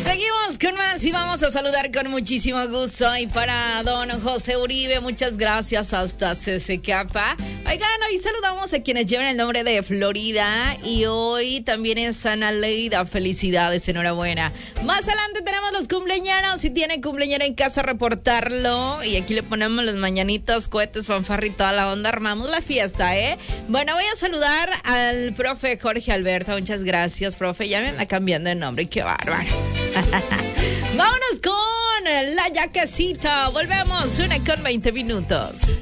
Seguimos con más y vamos a saludar con muchísimo gusto. Y para don José Uribe, muchas gracias hasta Capa. Oigan, hoy saludamos a quienes llevan el nombre de Florida y hoy también es Ana Leida. Felicidades, enhorabuena. Más adelante tenemos los cumpleaños. Si tiene cumpleañera en casa, reportarlo. Y aquí le ponemos las mañanitas, cohetes, fanfarra y toda la onda. Armamos la fiesta, ¿eh? Bueno, voy a saludar al profe Jorge Alberto. Muchas gracias, profe. Ya me anda cambiando de nombre. Qué bárbaro. Vámonos con la yaquecita. Volvemos 1:20 minutos.